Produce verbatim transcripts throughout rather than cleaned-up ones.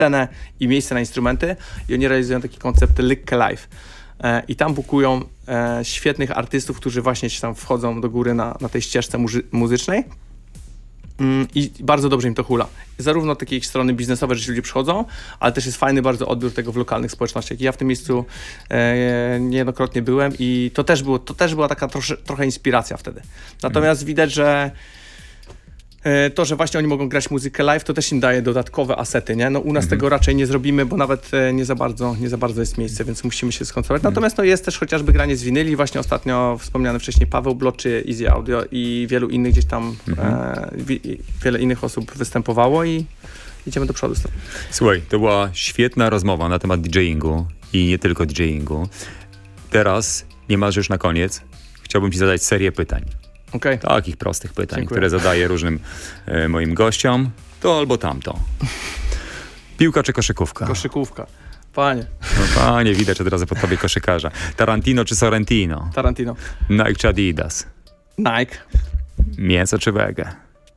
scenę i miejsce na instrumenty i oni realizują taki koncept Lykke Live. E, I tam bukują e, świetnych artystów, którzy właśnie się tam wchodzą do góry na, na tej ścieżce muzy- muzycznej. I bardzo dobrze im to hula. Zarówno takiej strony biznesowej, że ci ludzie przychodzą, ale też jest fajny bardzo odbiór tego w lokalnych społecznościach. I ja w tym miejscu e, niejednokrotnie byłem i to też, było, to też była taka trosze, trochę inspiracja wtedy. Natomiast widać, że e, to, że właśnie oni mogą grać muzykę live, to też im daje dodatkowe asety, nie? No u nas mhm. tego raczej nie zrobimy, bo nawet e, nie za bardzo, nie za bardzo jest miejsce, więc musimy się skoncentrować. Mhm. Natomiast no, jest też chociażby granie z winyli. Właśnie ostatnio wspomniany wcześniej Paweł Bloczy, Easy Audio i wielu innych gdzieś tam, mhm. e, wi- wiele innych osób występowało i idziemy do przodu z tym. Słuchaj, to była świetna rozmowa na temat DJingu i nie tylko DJingu. Teraz, niemalże już na koniec, chciałbym ci zadać serię pytań. Okay. Takich prostych pytań, Dziękuję. które zadaję różnym e, moim gościom. To albo tamto. Piłka czy koszykówka? Koszykówka. Panie. No panie, widać od razu po tobie koszykarza. Tarantino czy Sorrentino? Tarantino. Nike czy Adidas? Nike. Mięso czy wege?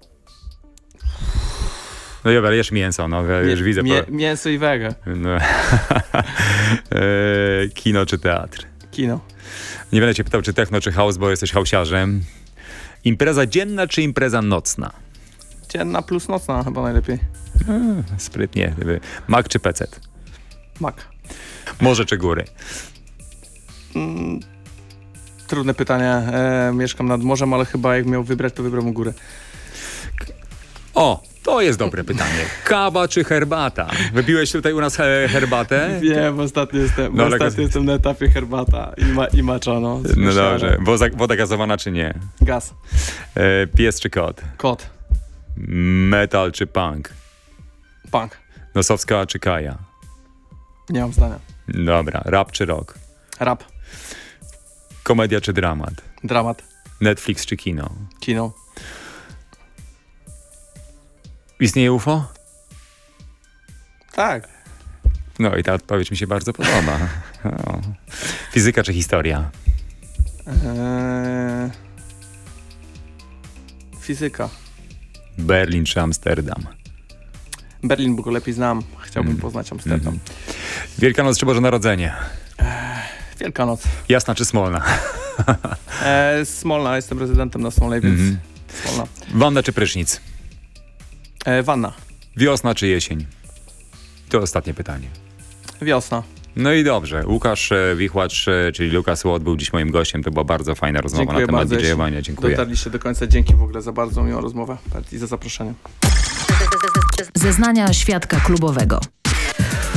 No dobra, jesz mięso, no już widzę. Mię, po... Mięso i wege. No. e, kino czy teatr? Kino. Nie będę cię pytał, czy techno, czy house, bo jesteś hausiarzem. Impreza dzienna, czy impreza nocna? Dzienna plus nocna chyba najlepiej. Hmm, sprytnie. Mac czy pecet? Mac. Morze czy góry? Mm, trudne pytanie. E, mieszkam nad morzem, ale chyba jak miał wybrać, to wybrałbym górę. O, to jest dobre pytanie. Kawa czy herbata? Wypiłeś tutaj u nas he- herbatę? Wiem, ostatnio jestem, no, ostatnio ale... jestem na etapie herbata i, ma, i macza, no. No dobrze. Woda, woda gazowana czy nie? Gaz. E, pies czy kot? Kot. Metal czy punk? Punk. Nosowska czy Kaja? Nie mam zdania. Dobra. Rap czy rock? Rap. Komedia czy dramat? Dramat. Netflix czy kino? Kino. Istnieje U F O? Tak. No i ta odpowiedź mi się bardzo podoba. O. Fizyka czy historia? Eee... Fizyka. Berlin czy Amsterdam? Berlin, bo go lepiej znam. Chciałbym mm. poznać Amsterdam. Mm. Wielkanoc czy Boże Narodzenie? Eee, Wielkanoc. Jasna czy Smolna? eee, Smolna, jestem rezydentem na Smolnej, więc mm. Smolna. Wanna czy prysznic? Eee, wanna. Wiosna czy jesień? To ostatnie pytanie. Wiosna. No i dobrze. Łukasz Wichłacz, czyli Lukas Łot, był dziś moim gościem. To była bardzo fajna rozmowa Dziękuję na temat didżejowania. Dziękuję. Dotarliście do końca. Dzięki w ogóle za bardzo miłą rozmowę i za zaproszenie. Zeznania świadka klubowego.